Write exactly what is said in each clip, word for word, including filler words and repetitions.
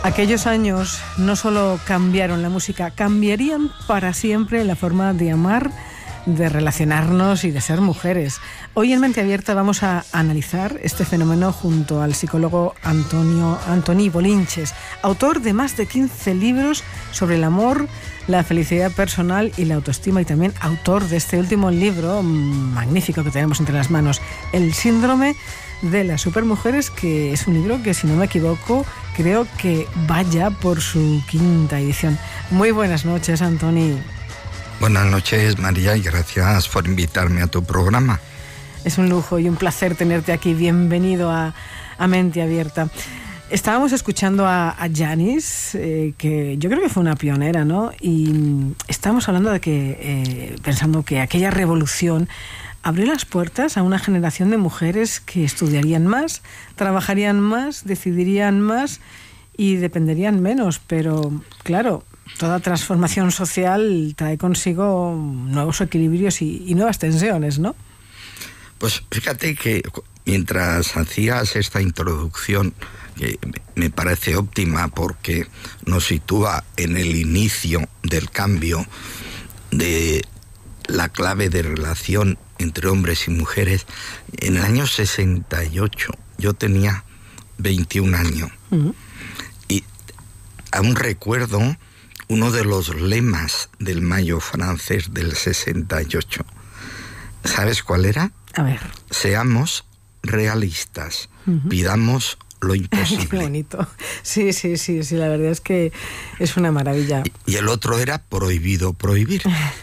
Aquellos años no solo cambiaron la música, cambiarían para siempre la forma de amar, de relacionarnos y de ser mujeres. Hoy en Mente Abierta vamos a analizar este fenómeno junto al psicólogo Antonio Antoni Bolinches, autor de más de quince libros sobre el amor, la felicidad personal y la autoestima, y también autor de este último libro magnífico que tenemos entre las manos, El síndrome de las supermujeres, que es un libro que, si no me equivoco, creo que vaya por su quinta edición. Muy buenas noches, Antoni. Buenas noches, María, y gracias por invitarme a tu programa. Es un lujo y un placer tenerte aquí. Bienvenido a, a Mente Abierta. Estábamos escuchando a, a Janis, eh, que yo creo que fue una pionera, ¿no? Y estábamos hablando de que, eh, pensando que aquella revolución abrió las puertas a una generación de mujeres que estudiarían más, trabajarían más, decidirían más y dependerían menos. Pero, claro, toda transformación social trae consigo nuevos equilibrios y, y nuevas tensiones, ¿no? Pues fíjate que mientras hacías esta introducción, que me parece óptima porque nos sitúa en el inicio del cambio de la clave de relación entre hombres y mujeres, en el año sesenta y ocho yo tenía veintiún años. Uh-huh. Y aún recuerdo uno de los lemas del Mayo francés del sesenta y ocho. ¿Sabes cuál era? A ver. Seamos realistas, uh-huh. Pidamos lo imposible. Qué bonito. Sí, sí, sí, sí, la verdad es que es una maravilla. Y, y el otro era prohibido prohibir.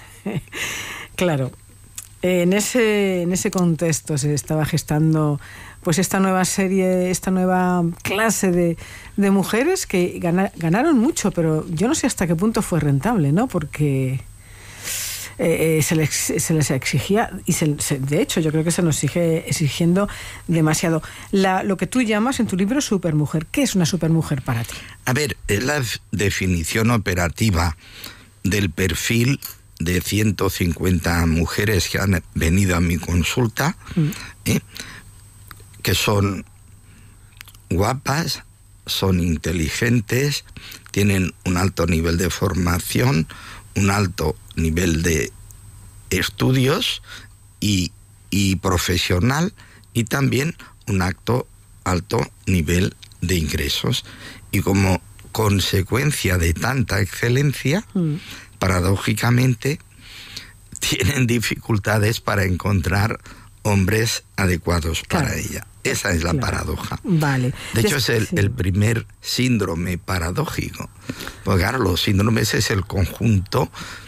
Claro. En ese, en ese contexto se estaba gestando pues esta nueva serie, esta nueva clase de, de mujeres que gana, ganaron mucho, pero yo no sé hasta qué punto fue rentable, ¿no? Porque eh, se, les, se les exigía, y se, se, de hecho yo creo que se nos sigue exigiendo demasiado. La, lo que tú llamas en tu libro supermujer, ¿qué es una supermujer para ti? A ver, es la definición operativa del perfil de ciento cincuenta mujeres que han venido a mi consulta, mm. ¿eh? que son guapas, son inteligentes, tienen un alto nivel de formación, un alto nivel de estudios y, y profesional, y también un alto, alto nivel de ingresos. Y como consecuencia de tanta excelencia, mm. paradójicamente, tienen dificultades para encontrar hombres adecuados para claro. ella. Esa es la claro. paradoja. Vale. De hecho, es el, sí. el primer síndrome paradójico. Porque claro, los síndromes es el conjunto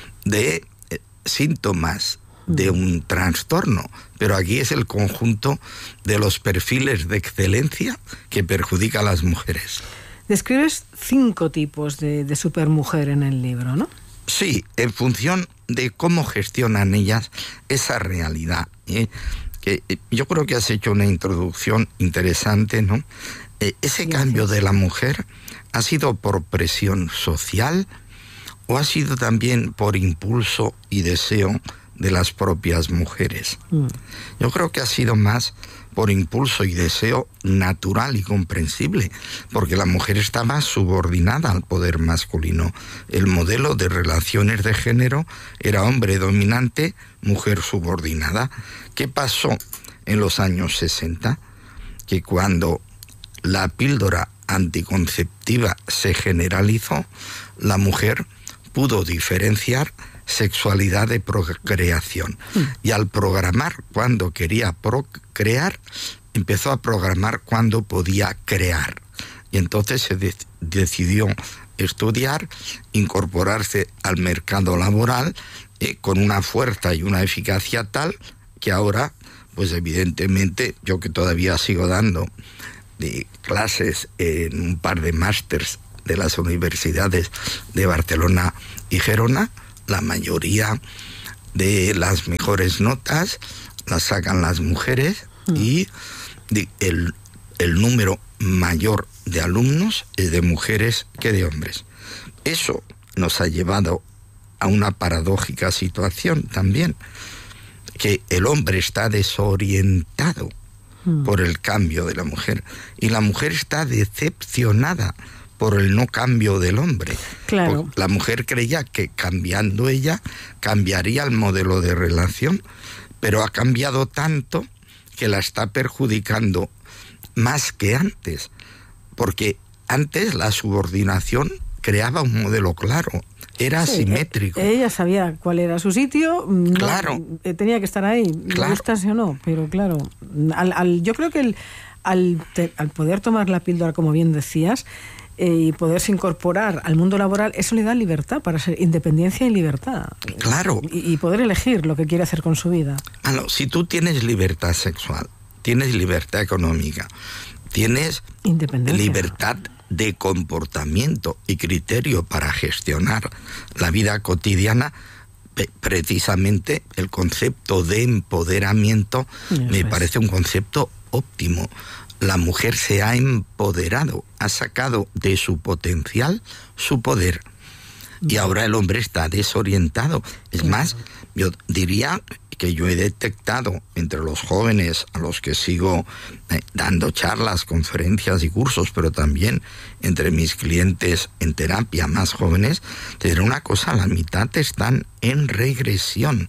de eh, síntomas de un trastorno, pero aquí es el conjunto de los perfiles de excelencia que perjudica a las mujeres. Describes cinco tipos de, de supermujer en el libro, ¿no? Sí, en función de cómo gestionan ellas esa realidad, ¿eh? Que eh, yo creo que has hecho una introducción interesante, ¿no? Eh, ese Gracias. Cambio de la mujer ha sido por presión social o ha sido también por impulso y deseo de las propias mujeres. Mm. Yo creo que ha sido más por impulso y deseo natural y comprensible, porque la mujer estaba subordinada al poder masculino. El modelo de relaciones de género era hombre dominante, mujer subordinada. ¿Qué pasó en los años sesenta? Que cuando la píldora anticonceptiva se generalizó, la mujer pudo diferenciar sexualidad de procreación. Mm. Y al programar cuando quería procrear, empezó a programar cuando podía crear. Y entonces se de- decidió estudiar, incorporarse al mercado laboral eh, con una fuerza y una eficacia tal que ahora, pues evidentemente, yo que todavía sigo dando de clases en un par de másters de las universidades de Barcelona y Gerona, la mayoría de las mejores notas las sacan las mujeres mm. y de el, el número mayor de alumnos es de mujeres que de hombres. Eso nos ha llevado a una paradójica situación también, que el hombre está desorientado mm. por el cambio de la mujer y la mujer está decepcionada por el no cambio del hombre. Claro. La mujer creía que cambiando ella cambiaría el modelo de relación, pero ha cambiado tanto que la está perjudicando más que antes, porque antes la subordinación creaba un modelo claro, era sí, asimétrico. Ella sabía cuál era su sitio, claro. No, tenía que estar ahí, claro. gustase o no, pero claro, al, al, yo creo que el, al, te, al poder tomar la píldora, como bien decías, eh, y poderse incorporar al mundo laboral, eso le da libertad para ser independencia y libertad. Claro. Y, y poder elegir lo que quiere hacer con su vida. Bueno, si tú tienes libertad sexual, tienes libertad económica, tienes libertad de comportamiento y criterio para gestionar la vida cotidiana, precisamente el concepto de empoderamiento Eso me es. parece un concepto óptimo. La mujer se ha empoderado, ha sacado de su potencial su poder. Y ahora el hombre está desorientado. Es claro. más, yo diría que yo he detectado entre los jóvenes a los que sigo eh, dando charlas, conferencias y cursos, pero también entre mis clientes en terapia más jóvenes, te diré una cosa, la mitad están en regresión.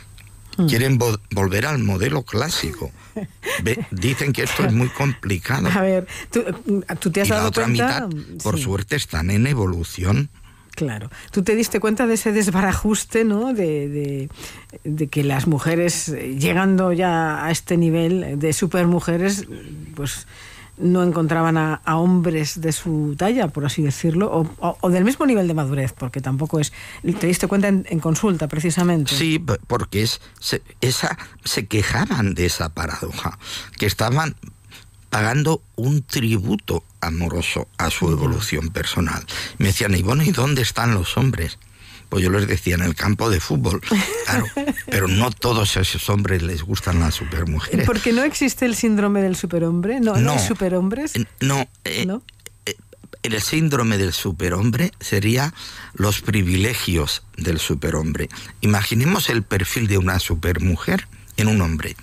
Quieren vo- volver al modelo clásico. Ve, dicen que esto es muy complicado. A ver, ¿tú, tú te has y dado la otra cuenta? mitad, por sí. suerte, están en evolución. Claro. ¿Tú te diste cuenta de ese desbarajuste, ¿no? De, de, de que las mujeres, llegando ya a este nivel de supermujeres, pues no encontraban a, a hombres de su talla, por así decirlo, o, o, o del mismo nivel de madurez, porque tampoco es... ¿Te diste cuenta en, en consulta, precisamente? Sí, porque es, se, esa, se quejaban de esa paradoja, que estaban pagando un tributo amoroso a su evolución personal. Me decían, y bueno, ¿y dónde están los hombres? Pues yo les decía, en el campo de fútbol. Claro, pero no todos esos hombres les gustan las supermujeres. ¿Porque no existe el síndrome del superhombre? ¿No, no, ¿no hay superhombres? No, eh, ¿No? Eh, el síndrome del superhombre sería los privilegios del superhombre. Imaginemos el perfil de una supermujer en un hombre.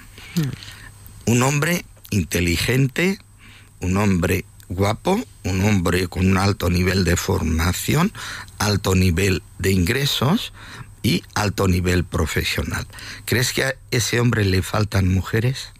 Hmm. Un hombre inteligente, un hombre guapo, un hombre con un alto nivel de formación, alto nivel de ingresos y alto nivel profesional. ¿Crees que a ese hombre le faltan mujeres?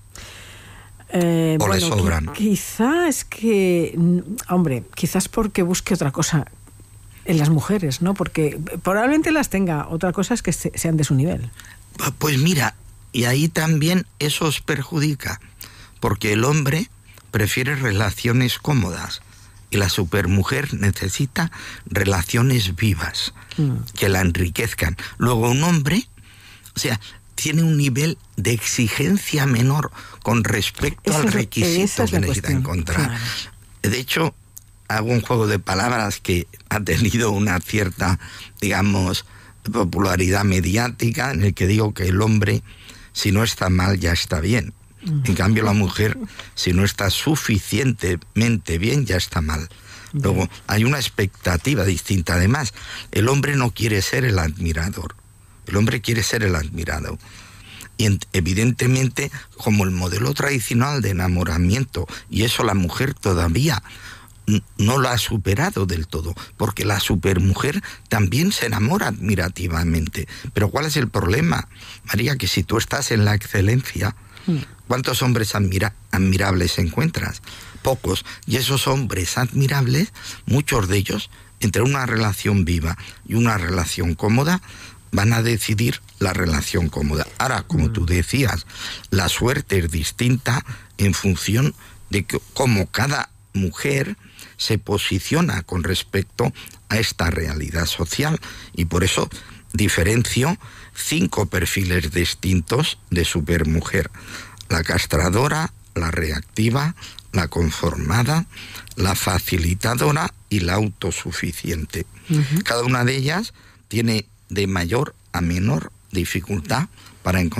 Eh, ¿O bueno, le sobran? Quizás es que, hombre, quizás porque busque otra cosa en las mujeres, ¿no? Porque probablemente las tenga, otra cosa es que sean de su nivel. Pues mira, y ahí también eso os perjudica, porque el hombre prefiere relaciones cómodas y la supermujer necesita relaciones vivas, mm. que la enriquezcan. Luego un hombre, o sea, tiene un nivel de exigencia menor con respecto esa al es, requisito es que necesita encontrar. Claro. De hecho, hago un juego de palabras que ha tenido una cierta, digamos, popularidad mediática, en el que digo que el hombre, si no está mal, ya está bien. En cambio, la mujer, si no está suficientemente bien, ya está mal. Luego, hay una expectativa distinta. Además, el hombre no quiere ser el admirador. El hombre quiere ser el admirado. Y evidentemente, como el modelo tradicional de enamoramiento, y eso la mujer todavía no lo ha superado del todo, porque la supermujer también se enamora admirativamente. Pero ¿cuál es el problema, María? Que si tú estás en la excelencia, ¿cuántos hombres admira- admirables encuentras? Pocos. Y esos hombres admirables, muchos de ellos, entre una relación viva y una relación cómoda, van a decidir la relación cómoda. Ahora, como mm. tú decías, la suerte es distinta en función de que, cómo cada mujer se posiciona con respecto a esta realidad social. Y por eso diferencio cinco perfiles distintos de supermujer: la castradora, la reactiva, la conformada, la facilitadora y la autosuficiente. Uh-huh. Cada una de ellas tiene de mayor a menor dificultad para encontrar